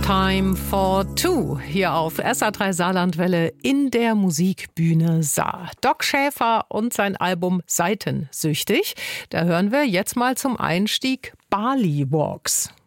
Time for Two hier auf SA3 Saarlandwelle in der Musikbühne Saar. Doc Schäfer und sein Album Seitensüchtig. Da hören wir jetzt mal zum Einstieg Bali Walks.